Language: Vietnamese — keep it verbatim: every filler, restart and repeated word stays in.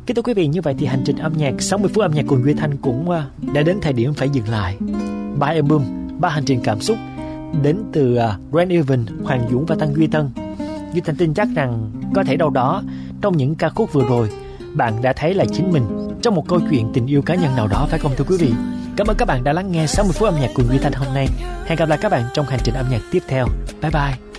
Kính thưa quý vị, như vậy thì hành trình âm nhạc sáu mươi phút âm nhạc cùng Duy Thanh cũng đã đến thời điểm phải dừng lại. Ba album, ba hành trình cảm xúc đến từ Brand Evan, Hoàng Dũng và Tăng Duy Tân. Duy Thanh tin chắc rằng có thể đâu đó trong những ca khúc vừa rồi bạn đã thấy là chính mình trong một câu chuyện tình yêu cá nhân nào đó, phải không thưa quý vị? Cảm ơn các bạn đã lắng nghe sáu mươi phút âm nhạc cùng Duy Thanh hôm nay. Hẹn gặp lại các bạn trong hành trình âm nhạc tiếp theo. Bye bye.